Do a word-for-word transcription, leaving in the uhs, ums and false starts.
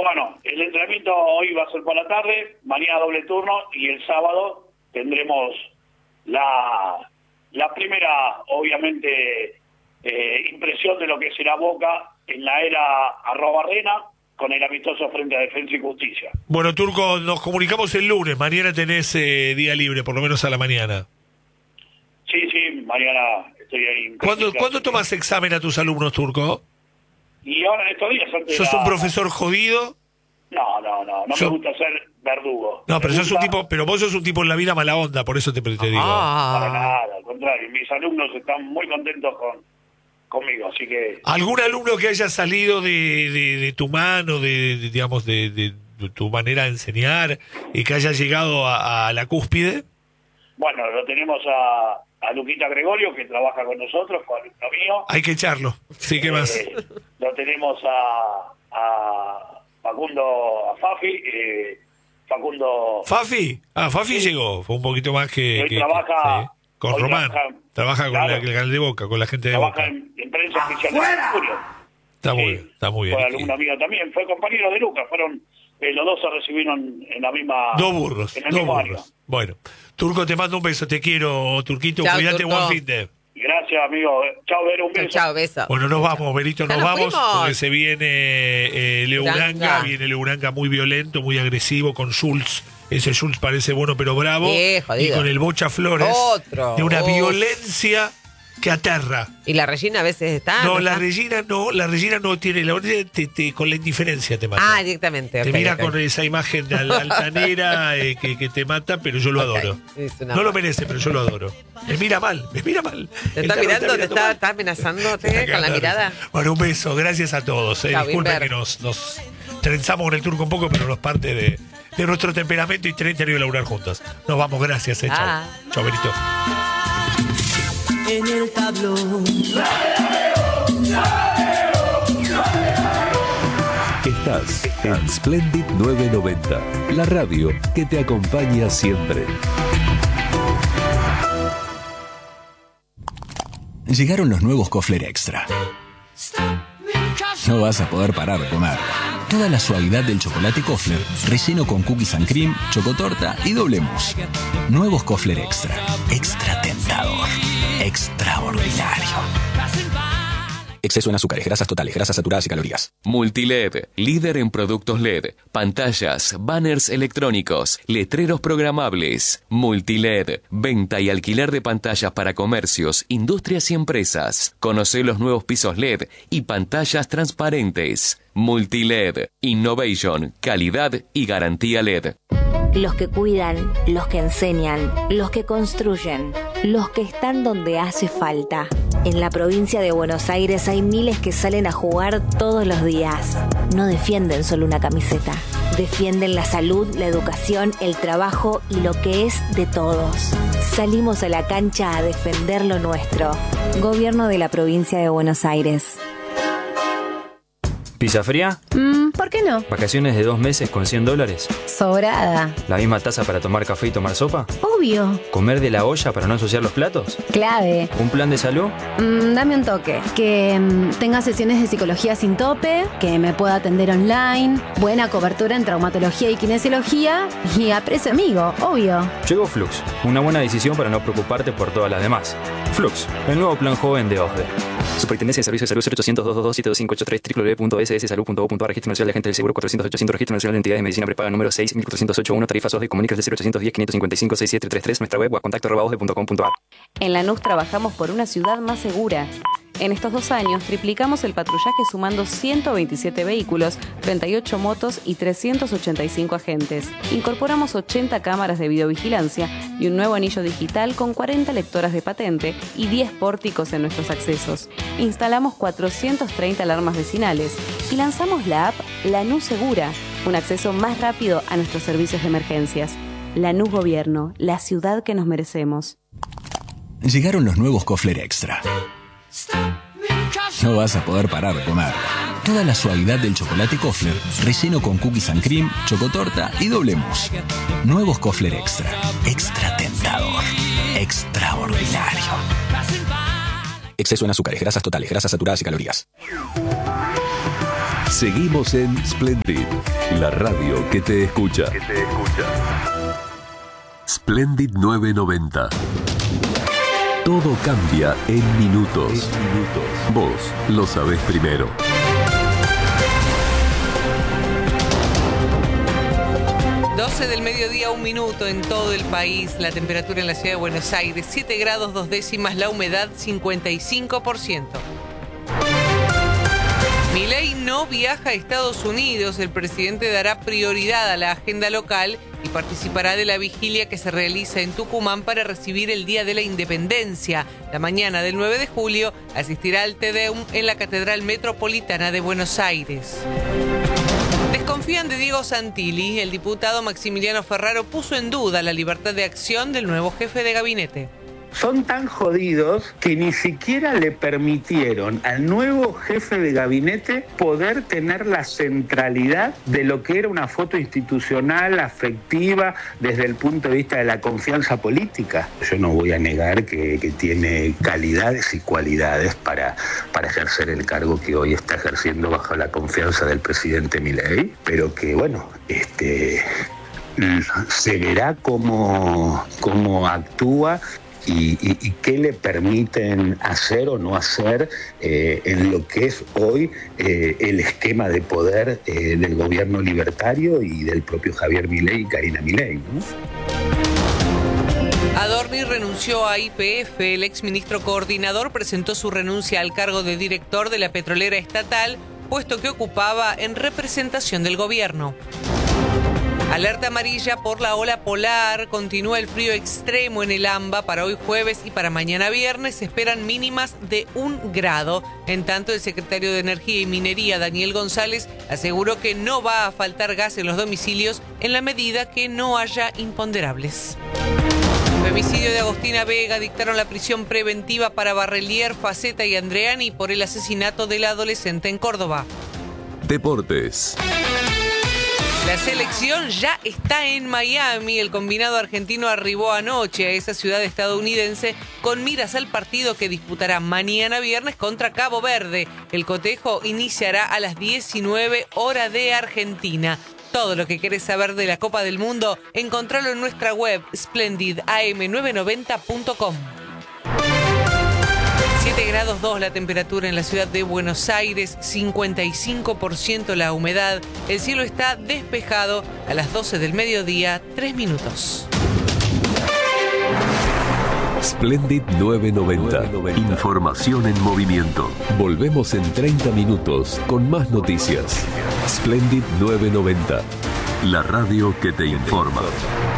Bueno, el entrenamiento hoy va a ser por la tarde, mañana doble turno y el sábado tendremos la, la primera, obviamente, eh, impresión de lo que será Boca en la era Arrobarrena con el amistoso frente a Defensa y Justicia. Bueno, Turco, nos comunicamos el lunes. Mañana tenés eh, día libre, por lo menos a la mañana. Sí, sí, mañana estoy ahí. ¿Cuándo, ¿cuándo tomas examen a tus alumnos, Turco? Y ahora en estos días... ¿Sos la... un profesor jodido? No, no, no, no so... me gusta ser verdugo. No, pero me sos gusta... un tipo, pero vos sos un tipo en la vida mala onda, por eso te, te digo. Ah. Para nada, al contrario, mis alumnos están muy contentos con conmigo, así que... ¿Algún alumno que haya salido de, de, de tu mano, de, de digamos, de, de, de tu manera de enseñar y que haya llegado a, a la cúspide? Bueno, lo tenemos a... a Luquita Gregorio, que trabaja con nosotros, con alumno mío. Hay que echarlo. Sí, ¿qué más? Eh, lo tenemos a, a Facundo, a Fafi, eh, Facundo... ¿Fafi? Ah, Fafi sí. Llegó, fue un poquito más que... Hoy que trabaja... que, sí. Con hoy Román, trabaja, trabaja con claro, la, el canal de Boca, con la gente de trabaja Boca. En, en prensa especial de Mercurio. Está muy Sí, bien, está muy bien. Fue alumno mío también, fue compañero de Lucas, fueron... Eh, los dos se recibieron en la misma... Dos burros, en el dos mismo burros. año. Bueno, Turco, te mando un beso, te quiero, Turquito, Chau, cuídate, Turco. buen fin de... Gracias, amigo. Chao, Vero, un beso. Chao, beso. Bueno, nos vamos, Berito, nos ¿Ya nos vamos, fuimos? porque se viene eh, Leo Uranga. Uranga, viene Leo Uranga muy violento, muy agresivo, con Schultz. Ese Schultz parece bueno, pero bravo. Sí, y jodido. con el Bocha Flores, Otro. de una Uf. violencia que aterra. Y la Regina a veces está. No, la está? Regina no, la Regina no tiene, la Regina te, te- con la indiferencia te mata. Ah, directamente. Te ok, mira ok. con esa imagen de al- altanera eh, que, que te mata, pero yo lo Ok, adoro. es una No lo mala. merece, pero yo lo adoro. Me mira mal, me mira mal. ¿Te Él está me mirando? ¿Te está, mal. está amenazándote Está con la cagando. mirada? Bueno, un beso, gracias a todos. Eh. Chao, Disculpen Bimber. que nos, nos trenzamos con el Turco un poco, pero no es parte de, de nuestro temperamento y tener que laburar juntos. Nos vamos, gracias. Eh. Chao. Ah. Chao, Berito. En el tablón. Estás en Splendid novecientos noventa, la radio que te acompaña siempre. Llegaron los nuevos Kofler Extra. No vas a poder parar de comer. Toda la suavidad del chocolate Kofler, relleno con cookies and cream, chocotorta y doble mousse. Nuevos Kofler Extra. Extra tentador. Extraordinario. Exceso en azúcares, grasas totales, grasas saturadas y calorías. Multiled, líder en productos L E D, pantallas, banners electrónicos, letreros programables. Multiled, venta y alquiler de pantallas para comercios, industrias y empresas. Conoce los nuevos pisos L E D y pantallas transparentes. Multiled, innovation, calidad y garantía L E D. Los que cuidan, los que enseñan, los que construyen, los que están donde hace falta. En la provincia de Buenos Aires hay miles que salen a jugar todos los días. No defienden solo una camiseta. Defienden la salud, la educación, el trabajo y lo que es de todos. Salimos a la cancha a defender lo nuestro. Gobierno de la provincia de Buenos Aires. ¿Pizza fría? Mm, ¿por qué no? ¿Vacaciones de dos meses con cien dólares? Sobrada. ¿La misma taza para tomar café y tomar sopa? Obvio. ¿Comer de la olla para no ensuciar los platos? Clave. ¿Un plan de salud? Mm, dame un toque. Que mm, tenga sesiones de psicología sin tope, que me pueda atender online, buena cobertura en traumatología y kinesiología y a precio amigo, obvio. Llegó Flux, una buena decisión para no preocuparte por todas las demás. Flux, el nuevo plan joven de OSDE. Superintendencia de Servicios de Salud cero ochocientos, doscientos veintidós, siete dos cinco ocho tres, doble u doble u doble u punto s s salud punto gov punto a r, Registro Nacional de Agentes del Seguro cuatrocientos ochocientos, Registro Nacional de Entidades de Medicina Prepaga número seis mil cuatrocientos ochenta y uno, tarifas OSDE, comuníquese al cero ochocientos diez, quinientos cincuenta y cinco, sesenta y siete treinta y tres, nuestra web o a contacto arroba osde punto com punto a r. En Lanús trabajamos por una ciudad más segura. En estos dos años triplicamos el patrullaje sumando ciento veintisiete vehículos, treinta y ocho motos y trescientos ochenta y cinco agentes. Incorporamos ochenta cámaras de videovigilancia y un nuevo anillo digital con cuarenta lectoras de patente y diez pórticos en nuestros accesos. Instalamos cuatrocientas treinta alarmas vecinales y lanzamos la app Lanús Segura, un acceso más rápido a nuestros servicios de emergencias. Lanús Gobierno, la ciudad que nos merecemos. Llegaron los nuevos Kofler Extra. No vas a poder parar de comer. Toda la suavidad del chocolate Kofler, relleno con cookies and cream, chocotorta y doble mousse. Nuevos Kofler Extra. Extra tentador. Extraordinario. Exceso en azúcares, grasas totales, grasas saturadas y calorías. Seguimos en Splendid, la radio que te escucha. Que te escucha. Splendid novecientos noventa. Todo cambia en minutos. En minutos. Vos lo sabés primero. doce del mediodía, un minuto en todo el país. La temperatura en la ciudad de Buenos Aires, siete grados dos décimas, la humedad cincuenta y cinco por ciento. Milei no viaja a Estados Unidos. El presidente dará prioridad a la agenda local y participará de la vigilia que se realiza en Tucumán para recibir el Día de la Independencia. La mañana del nueve de julio asistirá al Te Deum en la Catedral Metropolitana de Buenos Aires. Desconfían de Diego Santilli. El diputado Maximiliano Ferraro puso en duda la libertad de acción del nuevo jefe de gabinete. Son tan jodidos que ni siquiera le permitieron al nuevo jefe de gabinete poder tener la centralidad de lo que era una foto institucional, afectiva, desde el punto de vista de la confianza política. Yo no voy a negar que, que tiene calidades y cualidades para, para ejercer el cargo que hoy está ejerciendo bajo la confianza del presidente Milei, pero que, bueno, este, se verá cómo, cómo actúa. Y, y, y qué le permiten hacer o no hacer eh, en lo que es hoy eh, el esquema de poder eh, del gobierno libertario y del propio Javier Milei y Karina Milei, ¿no? Adorni renunció a Y P F. El exministro coordinador presentó su renuncia al cargo de director de la petrolera estatal, puesto que ocupaba en representación del gobierno. Alerta amarilla por la ola polar. Continúa el frío extremo en el AMBA. Para hoy jueves y para mañana viernes se esperan mínimas de un grado. En tanto, el secretario de Energía y Minería, Daniel González, aseguró que no va a faltar gas en los domicilios en la medida que no haya imponderables. Femicidio de Agostina Vega. Dictaron la prisión preventiva para Barrelier, Faceta y Andreani por el asesinato de la adolescente en Córdoba. Deportes. La selección ya está en Miami. El combinado argentino arribó anoche a esa ciudad estadounidense con miras al partido que disputará mañana viernes contra Cabo Verde. El cotejo iniciará a las diecinueve hora de Argentina. Todo lo que querés saber de la Copa del Mundo, encontralo en nuestra web splendid a m novecientos noventa punto com. siete grados dos la temperatura en la ciudad de Buenos Aires, cincuenta y cinco por ciento la humedad. El cielo está despejado a las doce del mediodía, tres minutos. Splendid novecientos noventa. Información en movimiento. Volvemos en treinta minutos con más noticias. Splendid novecientos noventa. La radio que te informa.